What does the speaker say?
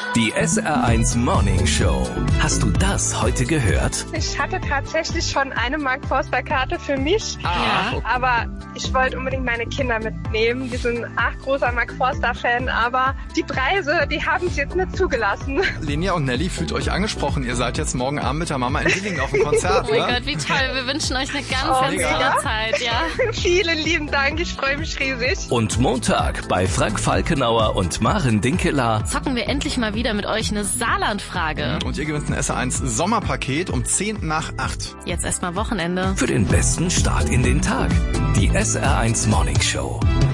Die SR1 Morning Show. Hast du das heute gehört? Ich hatte tatsächlich schon eine Mark Forster-Karte für mich, aber ich wollte unbedingt meine Kinder mitnehmen. Die sind großer Mark Forster-Fan, aber die Preise, die haben es jetzt nicht zugelassen. Lenia und Nelly, fühlt euch angesprochen. Ihr seid jetzt morgen Abend mit der Mama in Dillingen auf dem Konzert, Oh mein Gott, wie toll. Wir wünschen euch eine ganz tolle Zeit. Ja. Vielen lieben Dank, ich freue mich riesig. Und Montag bei Frank Falkenauer und Maren Dinkeler Zocken wir endlich mal wieder mit euch eine Saarland-Frage. Und ihr gewinnt ein SR1 Sommerpaket um 7:50. Jetzt erstmal Wochenende. für den besten Start in den Tag. Die SR1 Morning Show.